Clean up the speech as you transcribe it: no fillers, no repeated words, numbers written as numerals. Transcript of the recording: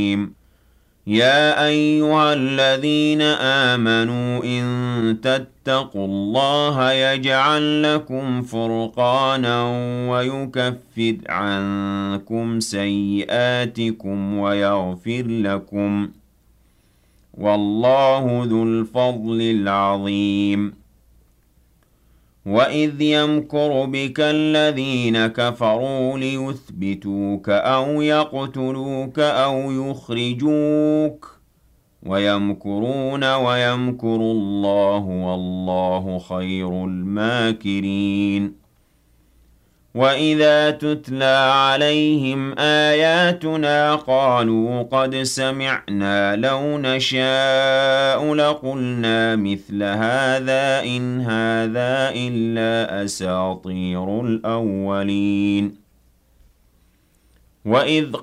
يا أيها الذين آمنوا إن تتقوا الله يجعل لكم فرقانا ويكفر عنكم سيئاتكم ويغفر لكم والله ذو الفضل العظيم وَإِذْ يَمْكُرُ بِكَ الَّذِينَ كَفَرُوا لِيُثْبِتُوكَ أَوْ يَقْتُلُوكَ أَوْ يُخْرِجُوكَ وَيَمْكُرُونَ وَيَمْكُرُ اللَّهُ وَاللَّهُ خَيْرُ الْمَاكِرِينَ وَإِذَا تُتْلَى عَلَيْهِمْ آيَاتُنَا قَالُوا قَدْ سَمِعْنَا لَوْ نَشَاءُ لَقُلْنَا مِثْلَ هَٰذَا إِنْ هَٰذَا إِلَّا أَسَاطِيرُ الْأَوَّلِينَ وَإِذْ